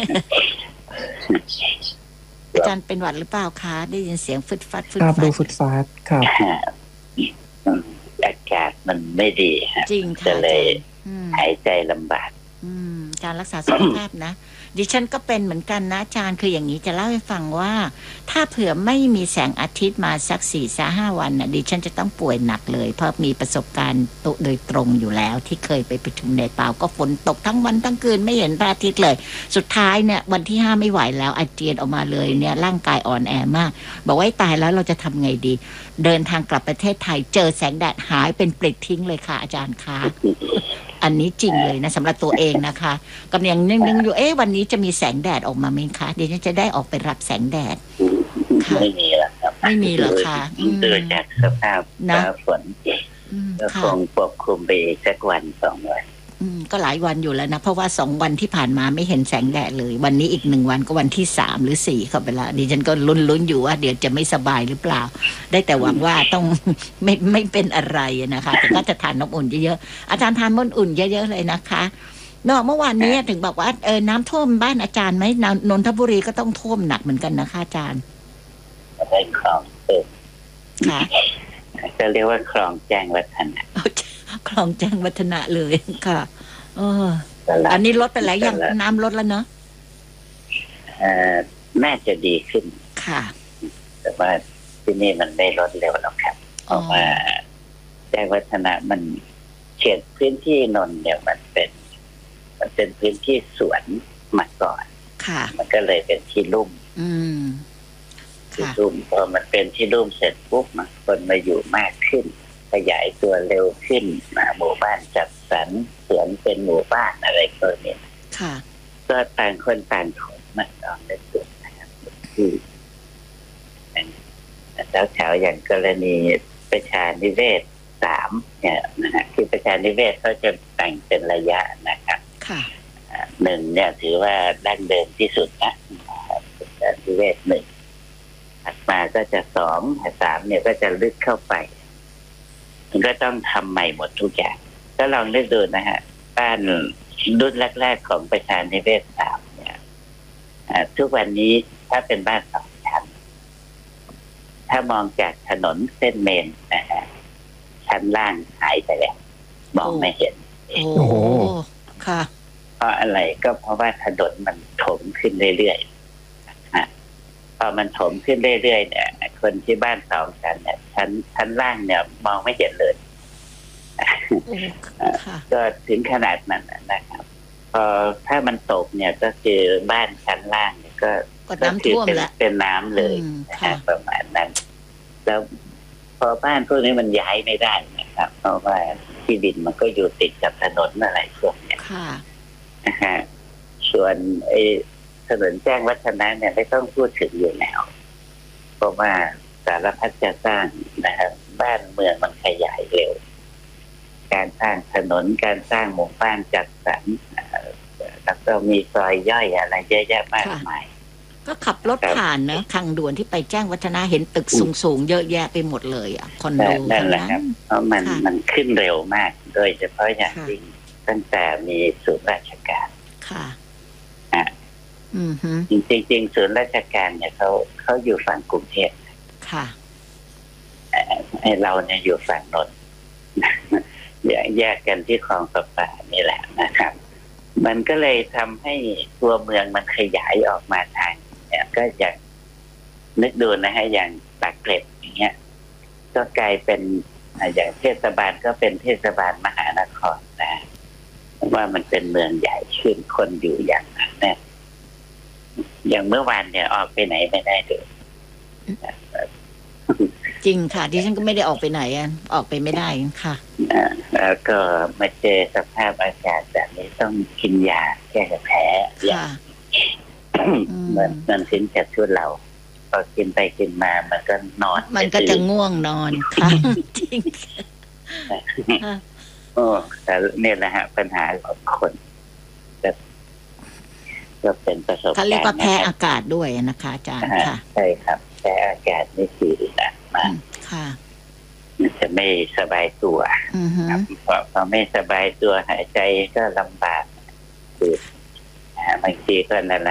อาจารย์เป็นหวัดหรือเปล่าคะได้ยินเสียงฟึดฟัดฟึดครับฟัดูดฟึดฟาดครับอากาศมันไม่ดีฮะจริงค่ะก็เลยอาจารย์หายใจลำบากการรักษาสุขภาพนะดิฉันก็เป็นเหมือนกันนะอาจารย์คืออย่างนี้จะเล่าให้ฟังว่าถ้าเผื่อไม่มีแสงอาทิตย์มาสัก4-5 วันน่ะดิฉันจะต้องป่วยหนักเลยเพราะมีประสบการณ์โดยตรงอยู่แล้วที่เคยไปประชุมในเปล่าก็ฝนตกทั้งวันทั้งคืนไม่เห็นพระอาทิตย์เลยสุดท้ายเนี่ยวันที่5ไม่ไหวแล้วอาเจียนออกมาเลยเนี่ยร่างกายอ่อนแอมากบอกว่าตายแล้วเราจะทำไงดีเดินทางกลับประเทศไทยเจอแสงแดดหายเป็นปลิดทิ้งเลยค่ะอาจารย์คะอันนี้จริงเลยนะสำหรับตัวเองนะคะกำลังนึงอยู่วันนี้จะมีแสงแดดออกมาไหมคะเดี๋ยวจะได้ออกไปรับแสงแดดไม่มีหรอกครับไม่มีหรอคะดูจากสภาพฟ้าฝนก็คงควบคุมไปสัก1-2 วันก็หลายวันอยู่แล้วนะเพราะว่า2 วันที่ผ่านมาไม่เห็นแสงแดดเลยวันนี้อีก1 วันก็วันที่3 หรือ 4เข้าไปละดิฉันก็ลุ้นอยู่ว่าเดี๋ยวจะไม่สบายหรือเปล่าได้แต่หวังว่าต้องไม่เป็นอะไรนะคะแต่ก็จะทานน้ำอุ่นเยอะๆอาจารย์ทานน้ำอุ่นเยอะๆเลยนะคะเมื่อวานนี้ถึงบอกว่าน้ำท่วมบ้านอาจารย์ไหมนนทบุรีก็ต้องท่วมหนักเหมือนกันนะคะอาจารย์ได้คลองค่ะก็เรียกว่าคลองแจ้งวัฒนะคลองแจ้งวัฒนะเลยค่ะอันนี้ลดไปแล้วยังน้ำลดแล้วเนาะน่าจะดีขึ้นค่ะแต่ว่าที่นี่มันไม่ลดเร็วหรอกครับเพราะว่าแจ้งวัฒนะมันเขตพื้นที่นนท์เนี่ยมันเป็นพื้นที่สวนมาก่อนค่ะมันก็เลยเป็นที่ลุ่มที่ลุ่มพอมันเป็นที่ลุ่มเสร็จปุ๊บคนมาอยู่มากขึ้นขยายตัวเร็วขึ้นหมู่บ้านจัดสรรสวนเป็นหมู่บ้านอะไรก็เนี่ยค่ะก็ต่างคนต่างถมมาตอนในส่วนนะครับที่แถวอย่างกรณีประชานิเวศ3เนี่ยนะฮะที่ประชานิเวศเขาจะแต่งเป็นระยะนะครับค่ะ 1เนี่ยถือว่าดั้งเดิมที่สุดนะประชานิเวศ1ถัดมาก็จะ2 3เนี่ยก็จะลึกเข้าไปมันก็ต้องทำใหม่หมดทุกอย่างถ้าลองนึกดูนะฮะบ้านรุ่นแรกๆของประชานิเวศ3เนี่ยทุกวันนี้ถ้าเป็นบ้าน2 ชั้นถ้ามองจากถนนเส้นเมนนะฮะชั้นล่างหายไปแล้วมองไม่เห็นโอ้ค่ะเพราะอะไรก็เพราะว่าถนนมันถมขึ้นเรื่อยๆพอมันถมขึ้นเรื่อยๆเนี่ยคนที่บ้าน2 ชั้นเนี่ยชั้นล่างเนี่ยมองไม่เห็นเลยก็ถึงขนาดนั้นนะครับพอถ้ามันตกเนี่ยก็คือบ้านชั้นล่างเนี่ยก็น้ำท่วมแล้วเป็นน้ำเลยประมาณนั้นแล้วพอบ้านพวกนี้มันย้ายไม่ได้นะครับเพราะว่าที่ดินมันก็อยู่ติดกับถนนอะไรพวกนี้นะฮะส่วนถนนแจ้งวัฒนะเนี่ยไม่ต้องพูดถึงอยู่แล้วเพราะว่าสารพัดจะสร้างนะครับบ้านเมืองมันขยายเร็วการสร้างถนนการสร้างหมู่บ้านจัดสรรแล้วก็มีซอยย่อยอะไรเยอะแยะมากมายก็ขับรถผ่านนะทางด่วนที่ไปแจ้งวัฒนะเห็นตึกสูงๆเยอะแยะไปหมดเลยอ่ะคอนโดนั่นแหละครับเพราะมันขึ้นเร็วมากโดยเฉพาะอย่างยิ่งตั้งแต่มีศูนย์ราชการค่ะจริงๆศูนย์ราชการเนี่ยเขาอยู่ฝั่งกรุงเทพค่ะให้เราเนี่ยอยู่ฝั่งนนท์แยกกันที่คลองประปานี่แหละนะครับมันก็เลยทำให้ตัวเมืองมันขยายออกมาทางเนี่ยก็อย่างนึกดูนะฮะอย่างปากเกร็ดอย่างเงี้ยก็กลายเป็นอย่างเทศบาลก็เป็นเทศบาลมหานครนะว่ามันเป็นเมืองใหญ่ขึ้นคนอยู่อย่างนั้นเนี่ยอย่างเมื่อวานเนี่ยออกไปไหนไม่ได้เลยจริงค่ะดิฉันก็ไม่ได้ออกไปไหนออกไปไม่ได้ค่ะแล้วก็มาเจอสภาพอากาศแบบนี้ต้องกินยาแก้แพ้ค่ะมันถึงจะช่วยเราพอกินไปกินมามันก็นอนมันก็จะง่วงนอนค่ะจริงแต่เนี่ยนะฮะปัญหาของคนก็เป็นประสบการณ์เขาเรียกว่าแพ้อากาศด้วยนะคะอาจารย์ค่ะใช่ครับแพ้อากาศนี่คือหนักมากค่ะมันจะไม่สบายตัวพอไม่สบายตัวหายใจก็ลำบากคือบางทีก็นั่นแหละ